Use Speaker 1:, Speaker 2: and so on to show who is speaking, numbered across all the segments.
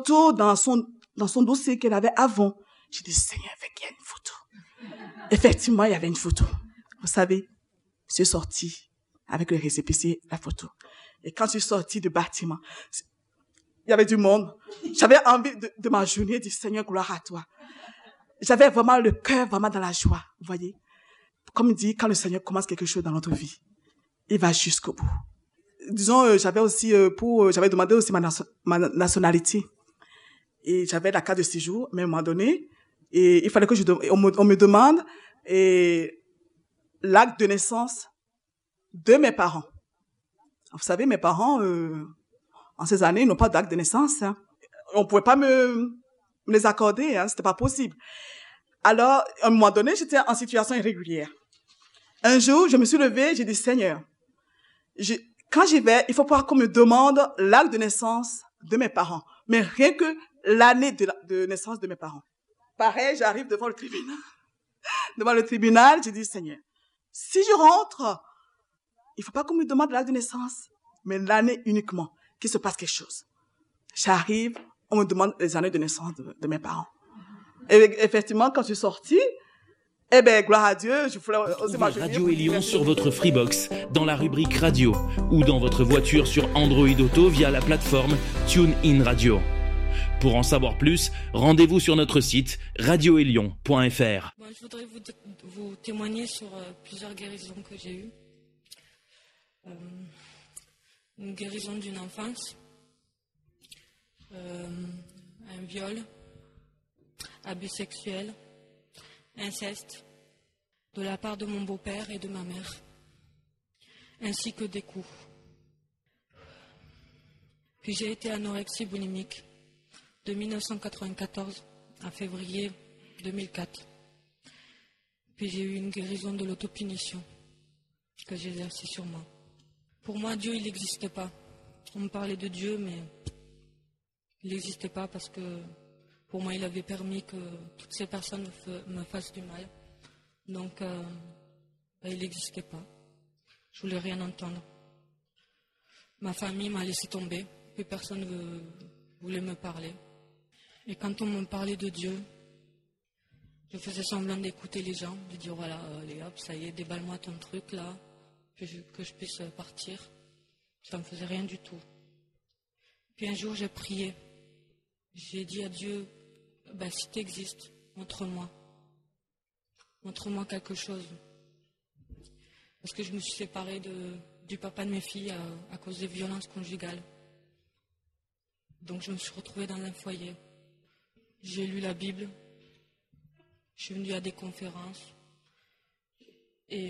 Speaker 1: photo dans son dossier qu'elle avait avant. J'ai dit, Seigneur, il y a une photo. Effectivement, il y avait une photo. Vous savez, je suis sortie avec le récépissé, la photo. Et quand je suis sortie du bâtiment, il y avait du monde. J'avais envie de m'agenouiller, dire, Seigneur, gloire à toi. J'avais vraiment le cœur vraiment dans la joie, vous voyez. Comme il dit, quand le Seigneur commence quelque chose dans notre vie, il va jusqu'au bout. Disons, j'avais demandé aussi ma nationalité. Et j'avais la carte de séjour, mais à un moment donné, et il fallait que on me demande l'acte de naissance de mes parents. Vous savez, mes parents, en ces années, ils n'ont pas d'acte de naissance. Hein. On pouvait pas me les accorder, hein, c'était pas possible. Alors, à un moment donné, j'étais en situation irrégulière. Un jour, je me suis levée, j'ai dit, Seigneur, quand j'y vais, il faut pas qu'on me demande l'acte de naissance de mes parents, mais rien que l'année de naissance de mes parents. Pareil, j'arrive devant le tribunal. Devant le tribunal, j'ai dit, Seigneur, si je rentre, il faut pas qu'on me demande l'acte de naissance, mais l'année uniquement, qu'il se passe quelque chose. J'arrive, on me demande les années de naissance de mes parents. Et effectivement, quand je suis sortie, eh ben, gloire à Dieu, je voulais aussi m'agenouiller.
Speaker 2: Radio Élion sur votre Freebox, dans la rubrique radio, ou dans votre voiture sur Android Auto via la plateforme TuneIn Radio. Pour en savoir plus, rendez-vous sur notre site radioélion.fr.
Speaker 3: Bon, je voudrais vous témoigner sur plusieurs guérisons que j'ai eues. Une guérison d'une enfance, un viol, abus sexuel, inceste, de la part de mon beau-père et de ma mère, ainsi que des coups. Puis j'ai été anorexie boulimique de 1994 à février 2004. Puis j'ai eu une guérison de l'autopunition que j'ai exercée sur moi. Pour moi, Dieu, il n'existe pas. On me parlait de Dieu, mais il n'existait pas parce que pour moi, il avait permis que toutes ces personnes me fassent du mal. Donc, il n'existait pas. Je voulais rien entendre. Ma famille m'a laissé tomber. Plus personne ne voulait me parler. Et quand on me parlait de Dieu, je faisais semblant d'écouter les gens, de dire voilà, allez hop, ça y est, déballe-moi ton truc là, que je puisse partir. Ça ne me faisait rien du tout. Puis un jour, j'ai prié. J'ai dit à Dieu, si tu existes, montre-moi. Montre-moi quelque chose. Parce que je me suis séparée du papa de mes filles à cause des violences conjugales. Donc je me suis retrouvée dans un foyer. J'ai lu la Bible. Je suis venue à des conférences. Et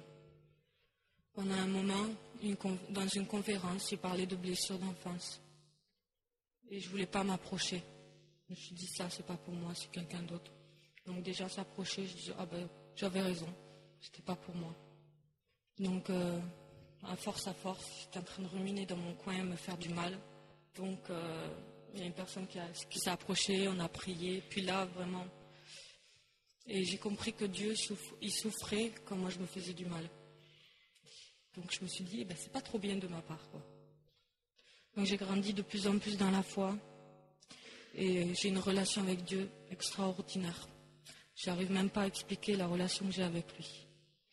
Speaker 3: pendant un moment, dans une conférence, il parlait de blessures d'enfance. Et je ne voulais pas m'approcher. Je me suis dit, ça, c'est pas pour moi, c'est quelqu'un d'autre. Donc déjà, s'approcher, je disais, j'avais raison, c'était pas pour moi. Donc, à force, j'étais en train de ruminer dans mon coin, me faire du mal. Donc, il y a une personne qui s'est approchée, on a prié. Puis là, vraiment, et j'ai compris que Dieu, il souffrait quand moi, je me faisais du mal. Donc, je me suis dit, c'est pas trop bien de ma part, quoi. Donc, j'ai grandi de plus en plus dans la foi. Et j'ai une relation avec Dieu extraordinaire. J'arrive même pas à expliquer la relation que j'ai avec lui.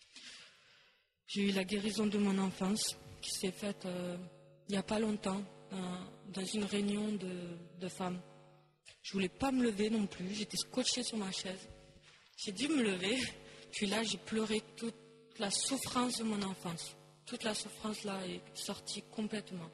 Speaker 3: J'ai eu la guérison de mon enfance qui s'est faite il n'y a pas longtemps dans une réunion de femmes. Je voulais pas me lever non plus, j'étais scotchée sur ma chaise. J'ai dû me lever, puis là j'ai pleuré toute la souffrance de mon enfance. Toute la souffrance là est sortie complètement.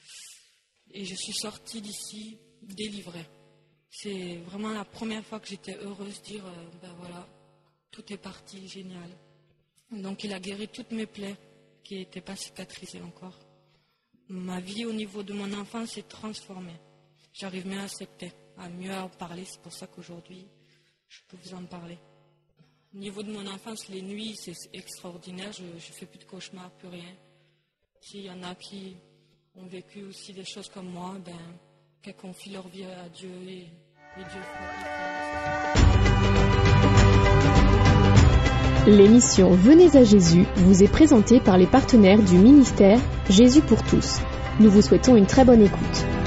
Speaker 3: Et je suis sortie d'ici délivrée. C'est vraiment la première fois que j'étais heureuse de dire, voilà, tout est parti, génial. Donc il a guéri toutes mes plaies qui n'étaient pas cicatrisées encore. Ma vie au niveau de mon enfance s'est transformée. J'arrive mieux à accepter, à mieux en parler. C'est pour ça qu'aujourd'hui, je peux vous en parler. Au niveau de mon enfance, les nuits, c'est extraordinaire. Je ne fais plus de cauchemars, plus rien. S'il y en a qui ont vécu aussi des choses comme moi, qu'elles confient leur vie à Dieu et Dieu fera.
Speaker 4: L'émission Venez à Jésus vous est présentée par les partenaires du ministère Jésus pour tous. Nous vous souhaitons une très bonne écoute.